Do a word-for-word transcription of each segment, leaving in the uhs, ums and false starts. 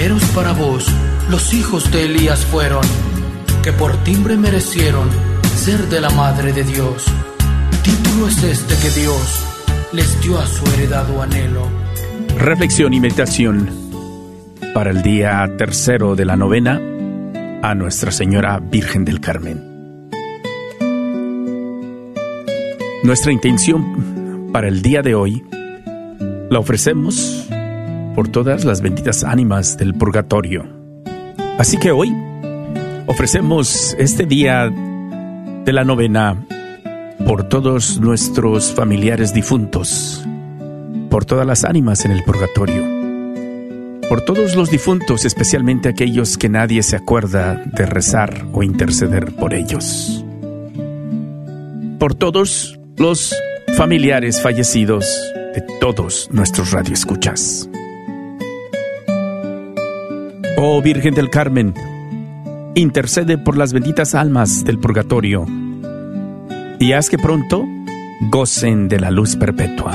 primeros para vos, los hijos de Elías fueron, que por timbre merecieron ser de la madre de Dios. Título es este que Dios les dio a su heredado anhelo. Reflexión y meditación para el día tercero de la novena a Nuestra Señora Virgen del Carmen. Nuestra intención para el día de hoy la ofrecemos por todas las benditas ánimas del purgatorio. Así que hoy ofrecemos este día de la novena por todos nuestros familiares difuntos, por todas las ánimas en el purgatorio, por todos los difuntos, especialmente aquellos que nadie se acuerda de rezar o interceder por ellos, por todos los familiares fallecidos de todos nuestros radioescuchas. Oh Virgen del Carmen, intercede por las benditas almas del purgatorio y haz que pronto gocen de la luz perpetua.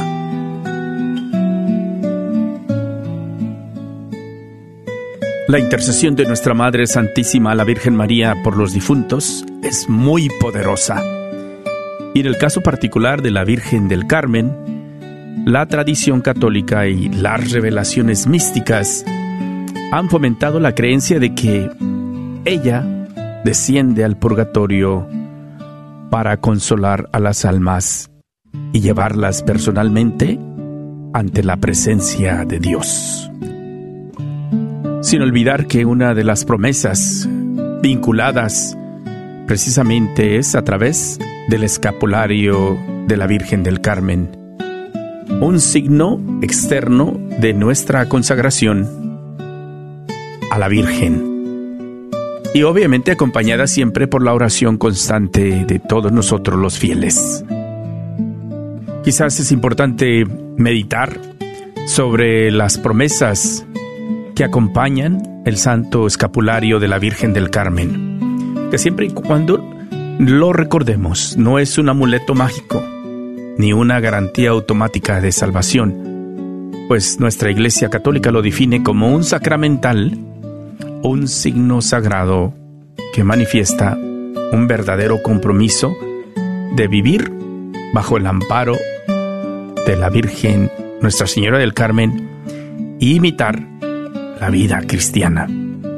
La intercesión de nuestra Madre Santísima, la Virgen María, por los difuntos es muy poderosa. Y en el caso particular de la Virgen del Carmen, la tradición católica y las revelaciones místicas han fomentado la creencia de que ella desciende al purgatorio para consolar a las almas y llevarlas personalmente ante la presencia de Dios. Sin olvidar que una de las promesas vinculadas precisamente es a través del escapulario de la Virgen del Carmen, un signo externo de nuestra consagración a la Virgen, y obviamente acompañada siempre por la oración constante de todos nosotros los fieles. Quizás es importante meditar sobre las promesas que acompañan el santo escapulario de la Virgen del Carmen, que siempre y cuando lo recordemos, no es un amuleto mágico, ni una garantía automática de salvación, pues nuestra Iglesia Católica lo define como un sacramental, un signo sagrado que manifiesta un verdadero compromiso de vivir bajo el amparo de la Virgen Nuestra Señora del Carmen e imitar la vida cristiana.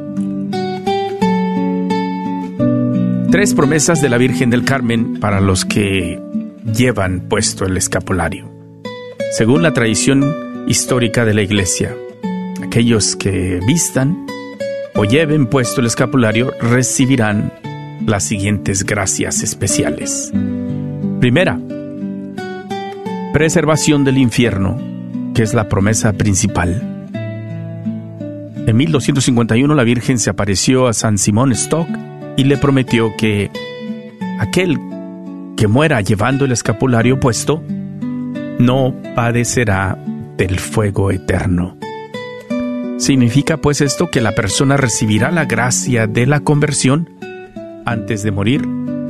Tres promesas de la Virgen del Carmen para los que llevan puesto el escapulario. Según la tradición histórica de la Iglesia, aquellos que vistan o lleven puesto el escapulario recibirán las siguientes gracias especiales. Primera, preservación del infierno, que es la promesa principal. En mil doscientos cincuenta y uno la Virgen se apareció a San Simón Stock y le prometió que aquel que muera llevando el escapulario puesto no padecerá del fuego eterno. Significa pues esto que la persona recibirá la gracia de la conversión antes de morir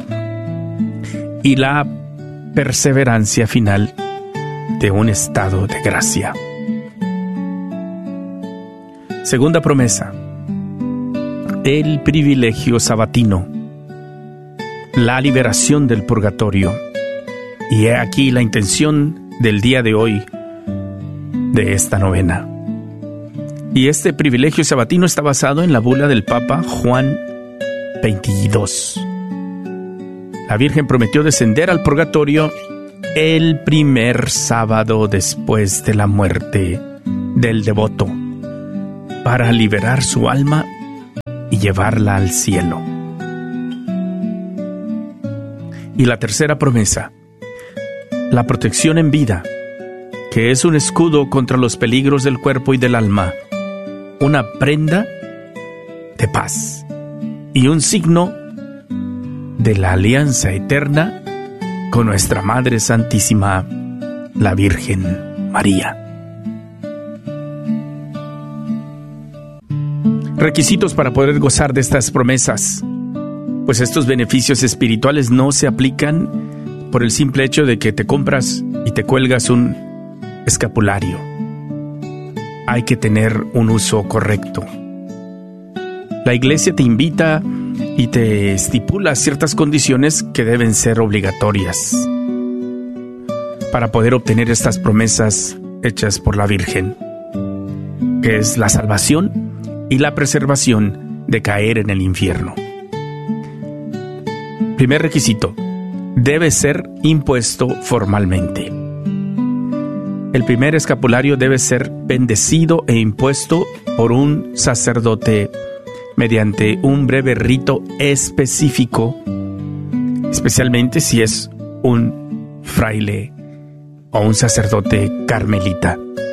y la perseverancia final de un estado de gracia. Segunda promesa, el privilegio sabatino, la liberación del purgatorio. Y he aquí la intención del día de hoy de esta novena. Y este privilegio sabatino está basado en la bula del Papa Juan veintidós. La Virgen prometió descender al purgatorio el primer sábado después de la muerte del devoto, para liberar su alma y llevarla al cielo. Y la tercera promesa, la protección en vida, que es un escudo contra los peligros del cuerpo y del alma, una prenda de paz y un signo de la alianza eterna con nuestra Madre Santísima, la Virgen María. Requisitos para poder gozar de estas promesas. Pues estos beneficios espirituales no se aplican por el simple hecho de que te compras y te cuelgas un escapulario. Hay que tener un uso correcto La Iglesia te invita y te estipula ciertas condiciones que deben ser obligatorias para poder obtener estas promesas hechas por la Virgen, que es la salvación y la preservación de caer en el infierno. Primer requisito: debe ser impuesto formalmente. El primer escapulario debe ser bendecido e impuesto por un sacerdote mediante un breve rito específico, especialmente si es un fraile o un sacerdote carmelita.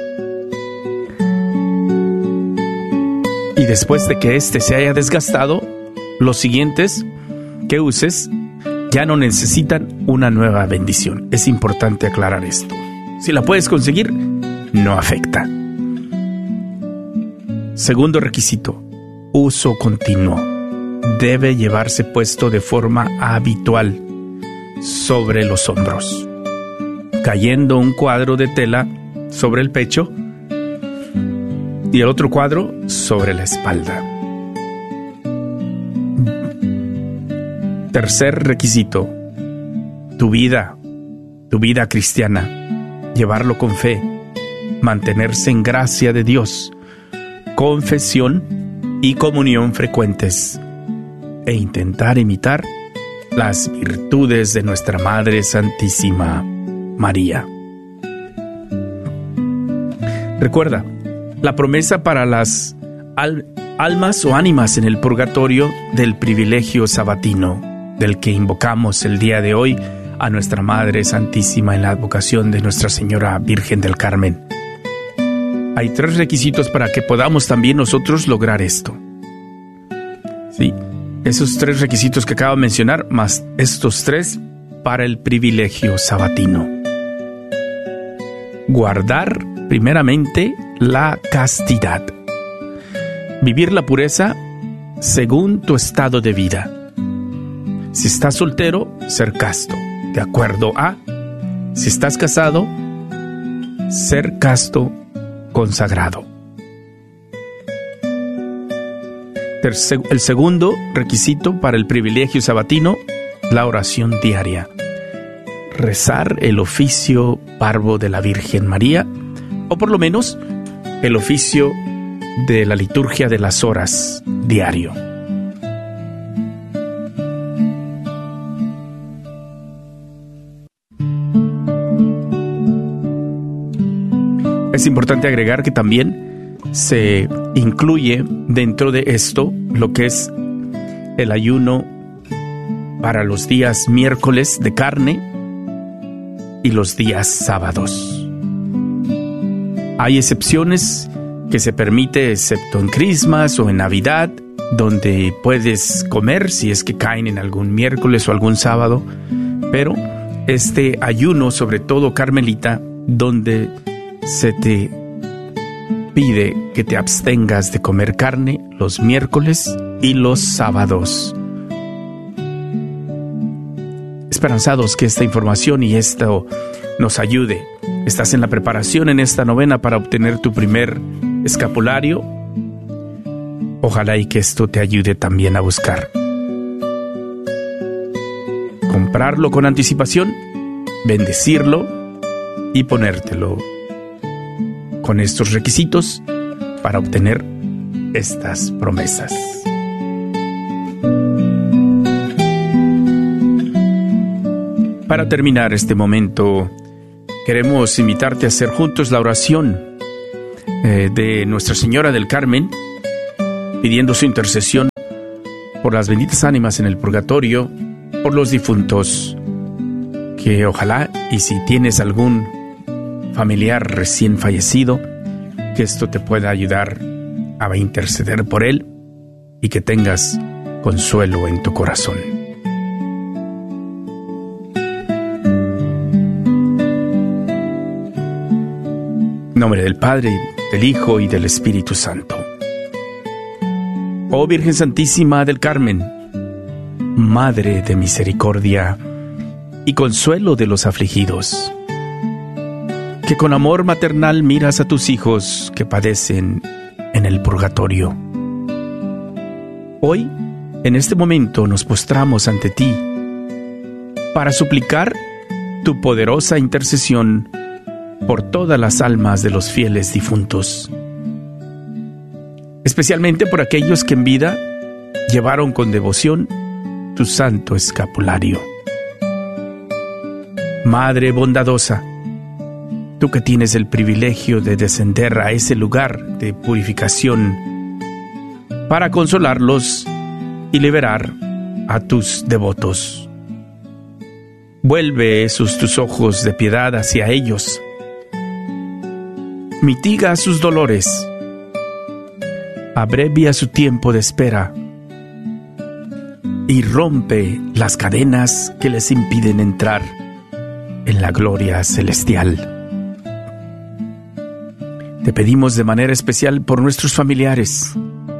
Y después de que éste se haya desgastado, los siguientes que uses ya no necesitan una nueva bendición. Es importante aclarar esto. Si la puedes conseguir, no afecta. Segundo requisito: uso continuo. Debe llevarse puesto de forma habitual sobre los hombros, cayendo un cuadro de tela sobre el pecho y el otro cuadro sobre la espalda. Tercer requisito: tu vida, tu vida cristiana, llevarlo con fe, mantenerse en gracia de Dios, confesión y comunión frecuentes, e intentar imitar las virtudes de nuestra Madre Santísima María. Recuerda, la promesa para las al- almas o ánimas en el purgatorio del privilegio sabatino, del que invocamos el día de hoy a nuestra Madre Santísima en la advocación de Nuestra Señora Virgen del Carmen. Hay tres requisitos para que podamos también nosotros lograr esto. Sí, esos tres requisitos que acabo de mencionar, más estos tres para el privilegio sabatino. Guardar primeramente la castidad. Vivir la pureza según tu estado de vida. Si estás soltero, ser casto, de acuerdo a. Si estás casado, ser casto consagrado. Terce- el segundo requisito para el privilegio sabatino, la oración diaria. Rezar el oficio parvo de la Virgen María, o por lo menos el oficio de la liturgia de las horas diario. Es importante agregar que también se incluye dentro de esto lo que es el ayuno para los días miércoles de carne y los días sábados. Hay excepciones que se permite, excepto en Crismas o en Navidad, donde puedes comer si es que caen en algún miércoles o algún sábado, pero este ayuno, sobre todo carmelita, donde se te pide que te abstengas de comer carne los miércoles y los sábados. Esperanzados que esta información y esto nos ayude. Estás en la preparación en esta novena para obtener tu primer escapulario. Ojalá y que esto te ayude también a buscar comprarlo con anticipación, bendecirlo y ponértelo con estos requisitos para obtener estas promesas. Para terminar este momento, queremos invitarte a hacer juntos la oración eh, de Nuestra Señora del Carmen, pidiendo su intercesión por las benditas ánimas en el purgatorio, por los difuntos, que ojalá, y si tienes algún familiar recién fallecido, que esto te pueda ayudar a interceder por él y que tengas consuelo en tu corazón. En nombre del Padre, del Hijo y del Espíritu Santo. Oh Virgen Santísima del Carmen, Madre de misericordia y consuelo de los afligidos, que con amor maternal miras a tus hijos que padecen en el purgatorio. Hoy, en este momento, nos postramos ante ti para suplicar tu poderosa intercesión por todas las almas de los fieles difuntos, especialmente por aquellos que en vida llevaron con devoción tu santo escapulario. Madre bondadosa, tú que tienes el privilegio de descender a ese lugar de purificación para consolarlos y liberar a tus devotos, vuelve esos tus ojos de piedad hacia ellos, mitiga sus dolores, abrevia su tiempo de espera y rompe las cadenas que les impiden entrar en la gloria celestial. Te pedimos de manera especial por nuestros familiares,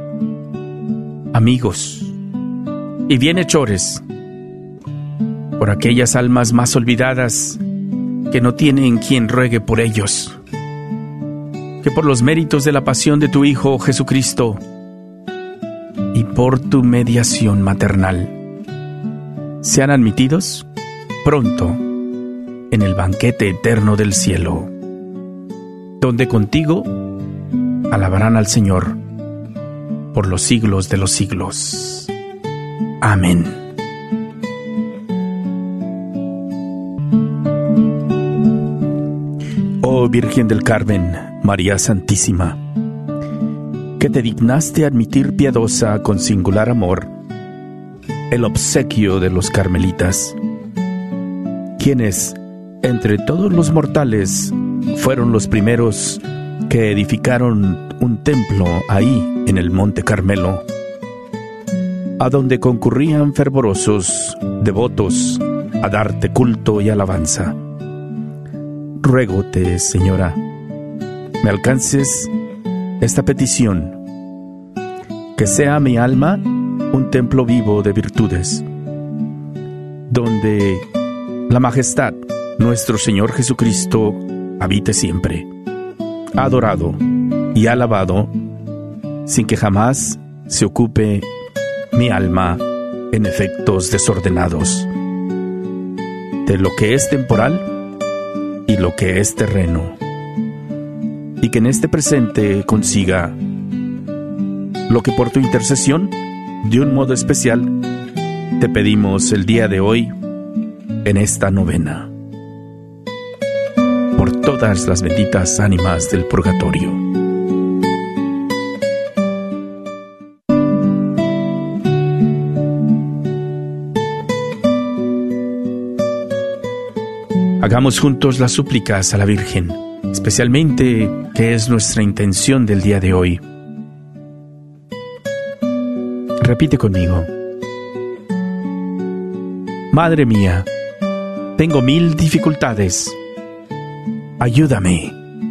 amigos y bienhechores, por aquellas almas más olvidadas que no tienen quien ruegue por ellos, que por los méritos de la pasión de tu Hijo Jesucristo y por tu mediación maternal sean admitidos pronto en el banquete eterno del cielo, donde contigo alabarán al Señor por los siglos de los siglos. Amén. Oh Virgen del Carmen, María Santísima, que te dignaste admitir piadosa con singular amor el obsequio de los carmelitas, quienes, entre todos los mortales, fueron los primeros que edificaron un templo ahí en el Monte Carmelo, a donde concurrían fervorosos devotos a darte culto y alabanza. Ruégote, Señora, me alcances esta petición, que sea mi alma un templo vivo de virtudes, donde la majestad, nuestro Señor Jesucristo, habite siempre, adorado y alabado, sin que jamás se ocupe mi alma en efectos desordenados de lo que es temporal y lo que es terreno, y que en este presente consiga lo que por tu intercesión, de un modo especial, te pedimos el día de hoy en esta novena, por todas las benditas ánimas del purgatorio. Hagamos juntos las súplicas a la Virgen, especialmente que es nuestra intención del día de hoy. Repite conmigo. Madre mía, tengo mil dificultades. Ayúdame.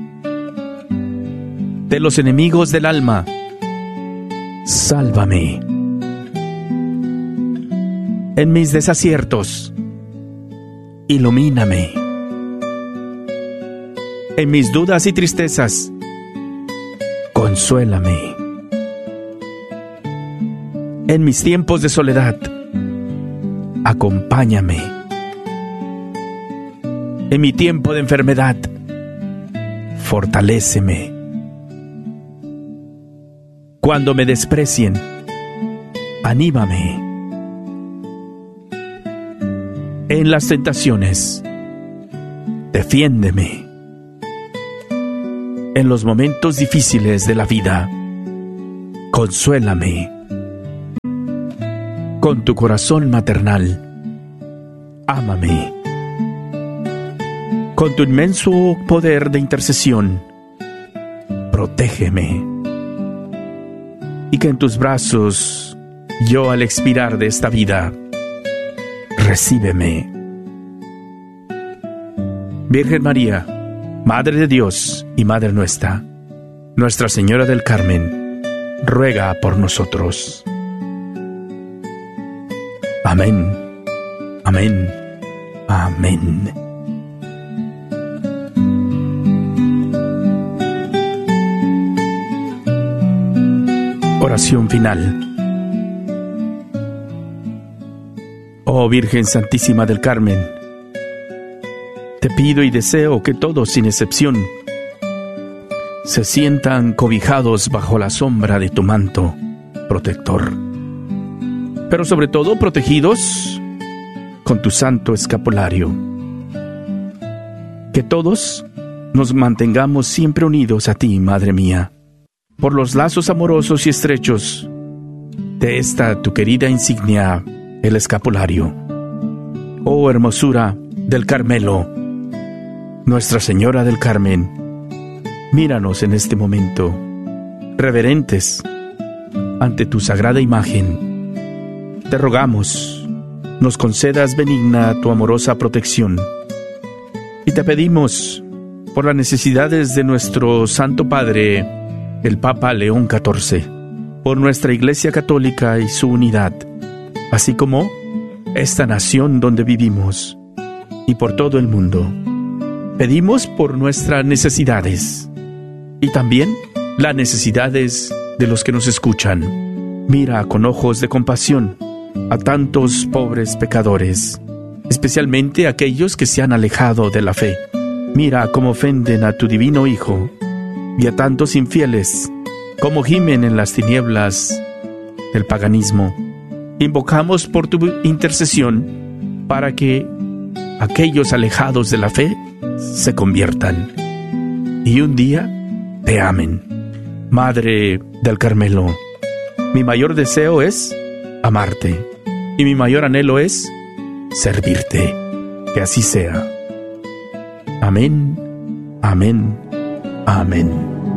De los enemigos del alma, sálvame. En mis desaciertos, ilumíname. En mis dudas y tristezas, consuélame. En mis tiempos de soledad, acompáñame. En mi tiempo de enfermedad, fortaléceme. Cuando me desprecien, anímame. En las tentaciones, defiéndeme. En los momentos difíciles de la vida, consuélame. Con tu corazón maternal, ámame. Con tu inmenso poder de intercesión, protégeme. Y que en tus brazos, yo al expirar de esta vida, recíbeme. Virgen María, Madre de Dios y Madre nuestra, Nuestra Señora del Carmen, ruega por nosotros. Amén, amén, amén. Oración final. Oh Virgen Santísima del Carmen, te pido y deseo que todos, sin excepción, se sientan cobijados bajo la sombra de tu manto protector, pero sobre todo protegidos con tu santo escapulario. Que todos nos mantengamos siempre unidos a ti, Madre mía, por los lazos amorosos y estrechos de esta tu querida insignia, el escapulario. Oh hermosura del Carmelo, Nuestra Señora del Carmen, míranos en este momento, reverentes ante tu sagrada imagen. Te rogamos, nos concedas benigna tu amorosa protección. Y te pedimos, por las necesidades de nuestro Santo Padre, el Papa León catorce, por nuestra Iglesia Católica y su unidad, así como esta nación donde vivimos, y por todo el mundo. Pedimos por nuestras necesidades, y también las necesidades de los que nos escuchan. Mira con ojos de compasión a tantos pobres pecadores, especialmente aquellos que se han alejado de la fe. Mira cómo ofenden a tu divino Hijo, y a tantos infieles, cómo gimen en las tinieblas del paganismo. Invocamos por tu intercesión para que aquellos alejados de la fe se conviertan y un día te amen. Madre del Carmelo, mi mayor deseo es amarte y mi mayor anhelo es servirte. Que así sea. Amén, amén, amén.